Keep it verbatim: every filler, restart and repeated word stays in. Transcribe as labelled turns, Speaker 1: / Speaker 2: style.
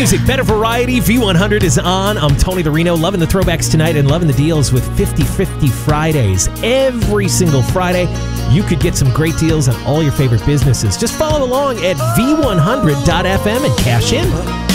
Speaker 1: music, better variety. V one hundred is on. I'm Tony the Reno, loving the throwbacks tonight and loving the deals with fifty fifty Fridays. Every single Friday, you could get some great deals on all your favorite businesses. Just follow along at v one hundred dot f m and cash in.